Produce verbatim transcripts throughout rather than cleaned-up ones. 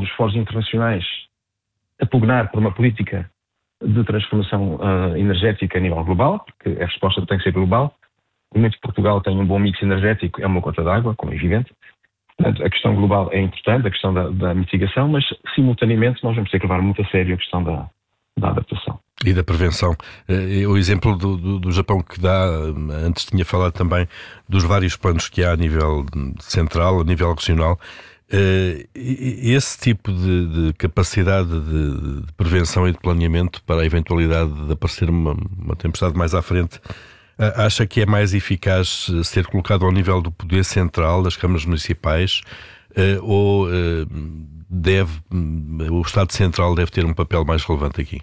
dos fóruns internacionais a pugnar por uma política de transformação uh, energética a nível global, porque a resposta tem que ser global. O momento que Portugal tem um bom mix energético é uma gota d'água, como é evidente. Portanto, a questão global é importante, a questão da, da mitigação, mas simultaneamente nós vamos ter que levar muito a sério a questão da, da adaptação. E da prevenção. O exemplo do, do, do Japão que dá, antes tinha falado também dos vários planos que há a nível central, a nível regional. Esse tipo de, de capacidade de, de prevenção e de planeamento para a eventualidade de aparecer uma, uma tempestade mais à frente, acha que é mais eficaz ser colocado ao nível do poder central, das câmaras municipais, ou deve, o Estado Central deve ter um papel mais relevante aqui?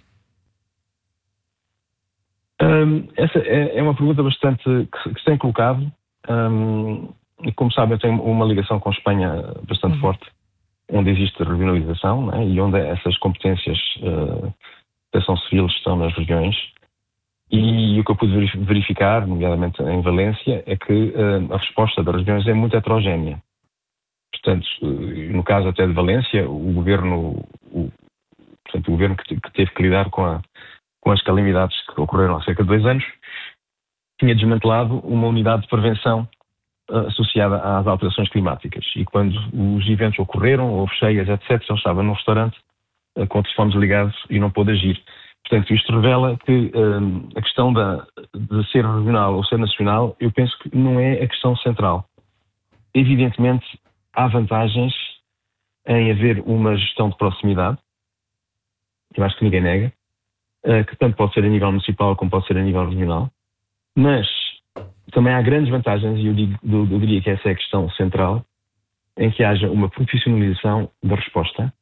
Um, essa é, é uma pergunta bastante que, que se tem colocado. Um, e como sabem, eu tenho uma ligação com a Espanha bastante uhum. forte, onde existe regionalização, né, e onde essas competências uh, de proteção civil estão nas regiões. E o que eu pude verificar, nomeadamente em Valência, é que uh, a resposta das regiões é muito heterogénea. Portanto, uh, no caso até de Valência, o governo, o, portanto, o governo que, que teve que lidar com, a, com as calamidades que ocorreram há cerca de dois anos, tinha desmantelado uma unidade de prevenção uh, associada às alterações climáticas. E quando os eventos ocorreram, houve cheias, etcétera, ele estava num restaurante uh, com telefones ligados e não pôde agir. Portanto, isto revela que um, a questão da, de ser regional ou ser nacional, eu penso que não é a questão central. Evidentemente, há vantagens em haver uma gestão de proximidade, eu acho que ninguém nega, uh, que tanto pode ser a nível municipal como pode ser a nível regional, mas também há grandes vantagens, e eu, digo, eu, eu diria que essa é a questão central, em que haja uma profissionalização da resposta,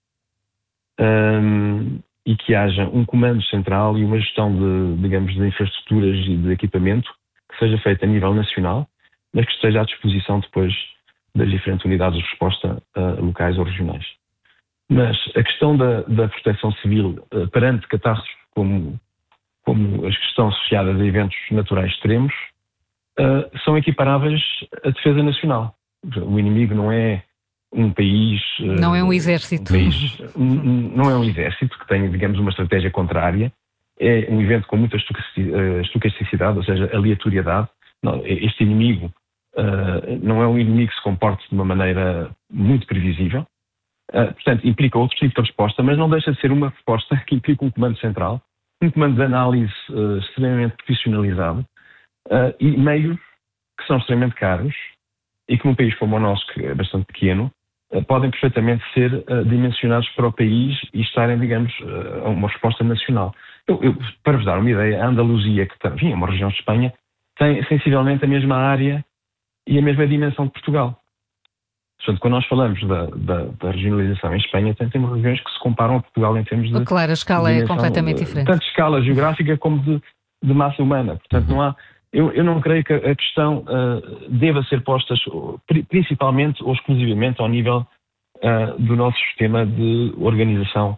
um, e que haja um comando central e uma gestão de, digamos, de infraestruturas e de equipamento que seja feita a nível nacional, mas que esteja à disposição depois das diferentes unidades de resposta uh, locais ou regionais. Mas a questão da, da proteção civil uh, perante catástrofes como, como as que estão associadas a eventos naturais extremos uh, são equiparáveis à defesa nacional. O inimigo não é um país... Não é um exército. Um país, não é um exército que tenha, digamos, uma estratégia contrária. É um evento com muita estocasticidade, ou seja, aleatoriedade. Não, este inimigo uh, não é um inimigo que se comporte de uma maneira muito previsível. Uh, portanto, implica outro tipo de resposta, mas não deixa de ser uma resposta que implica um comando central, um comando de análise uh, extremamente profissionalizado uh, e meios que são extremamente caros e que num país como o nosso, que é bastante pequeno, podem perfeitamente ser uh, dimensionados para o país e estarem, digamos, uh, a uma resposta nacional. Eu, eu, para vos dar uma ideia, a Andaluzia, que enfim, é uma região de Espanha, tem sensivelmente a mesma área e a mesma dimensão de Portugal. Portanto, quando nós falamos da, da, da regionalização em Espanha, tem, temos regiões que se comparam a Portugal em termos de... Claro, a escala é completamente diferente. Tanto de escala geográfica como de, de massa humana. Portanto, não há... Eu, eu não creio que a questão uh, deva ser posta principalmente ou exclusivamente ao nível uh, do nosso sistema de organização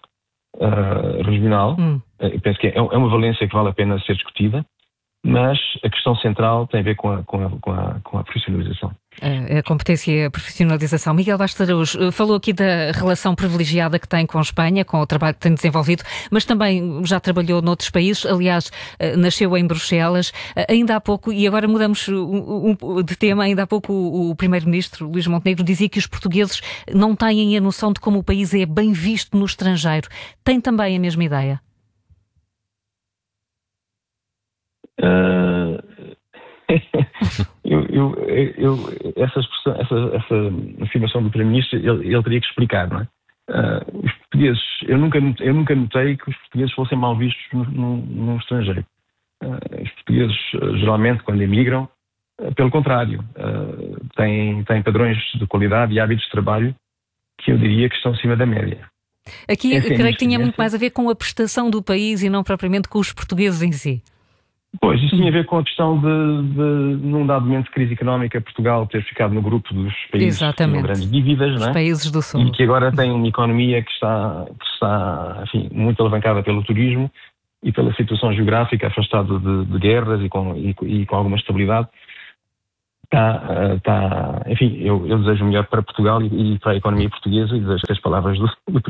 uh, regional. Hum. Uh, eu penso que é, é uma valência que vale a pena ser discutida, mas a questão central tem a ver com a, com a, com a, com a profissionalização. A, a competência e a profissionalização. Miguel Bastos Araújo falou aqui da relação privilegiada que tem com a Espanha, com o trabalho que tem desenvolvido, mas também já trabalhou noutros países, aliás, nasceu em Bruxelas. Ainda há pouco, e agora mudamos de tema, ainda há pouco o primeiro-ministro Luís Montenegro dizia que os portugueses não têm a noção de como o país é bem visto no estrangeiro. Tem também a mesma ideia? Uh... eu, eu, eu, essa, expressão, essa, essa afirmação do Primeiro-Ministro, ele, ele teria que explicar, não é? Uh, os portugueses, eu nunca, eu nunca notei que os portugueses fossem mal vistos no, no, no estrangeiro. Uh, os portugueses, uh, geralmente, quando emigram, uh, pelo contrário, uh, têm, têm padrões de qualidade e hábitos de trabalho que eu diria que estão acima da média. Aqui, eu creio que tinha muito mais a ver com a prestação do país e não propriamente com os portugueses em si. Pois, isso tinha a ver com a questão de, de, num dado momento de crise económica, Portugal ter ficado no grupo dos países Exatamente. que tinham grandes dívidas, Os não é? países do Sul. E que agora tem uma economia que está, que está enfim, muito alavancada pelo turismo e pela situação geográfica, afastado de, de guerras e com, e, e com alguma estabilidade. Está, está, enfim, eu, eu desejo o melhor para Portugal e, e para a economia portuguesa e desejo que as palavras do, do